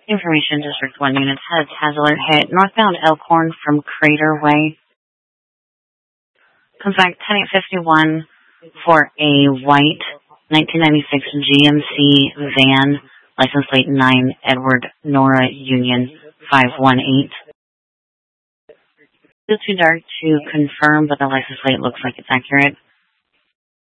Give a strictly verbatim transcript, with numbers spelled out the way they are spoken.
Information District one units has has alert hit northbound Elkhorn from Crater Way. Comes back ten eight fifty-one for a white nineteen ninety-six G M C van, license plate nine Edward Nora Union five one eight. Still too dark to confirm, but the license plate looks like it's accurate.